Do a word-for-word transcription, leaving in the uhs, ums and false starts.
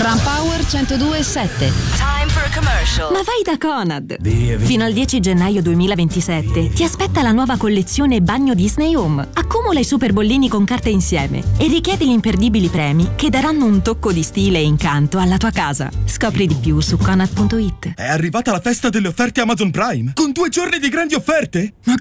Brand Power centodue e sette. Time for a commercial. Ma vai da Conad. Via, via. Fino al dieci gennaio duemilaventisette ti aspetta la nuova collezione Bagno Disney Home. Accumula i super bollini con carte insieme e richiedi gli imperdibili premi che daranno un tocco di stile e incanto alla tua casa. Scopri di più su conad punto it. È arrivata la festa delle offerte Amazon Prime con due giorni di grandi offerte. Ma